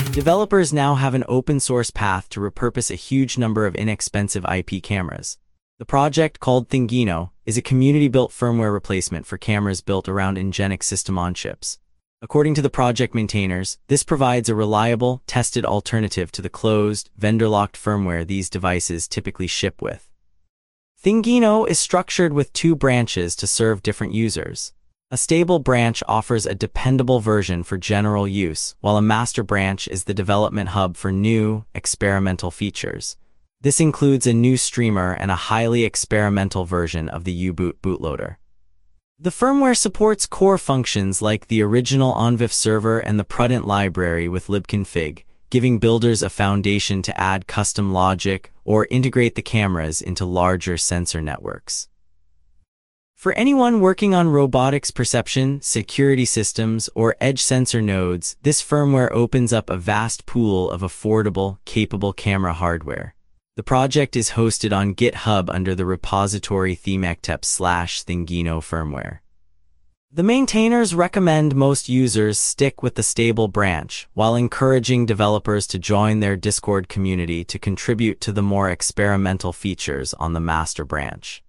Developers now have an open-source path to repurpose a huge number of inexpensive IP cameras. The project, called Thingino, is a community-built firmware replacement for cameras built around Nginx system-on-chips. According to the project maintainers, this provides a reliable, tested alternative to the closed, vendor-locked firmware these devices typically ship with. Thingino is structured with two branches to serve different users. A stable branch offers a dependable version for general use, while a master branch is the development hub for new, experimental features. This includes a new streamer and a highly experimental version of the U-Boot bootloader. The firmware supports core functions like the original ONVIF server and the Prudent library with libconfig, giving builders a foundation to add custom logic or integrate the cameras into larger sensor networks. For anyone working on robotics perception, security systems, or edge sensor nodes, this firmware opens up a vast pool of affordable, capable camera hardware. The project is hosted on GitHub under the repository themectep/Thingino firmware. The maintainers recommend most users stick with the stable branch, while encouraging developers to join their Discord community to contribute to the more experimental features on the master branch.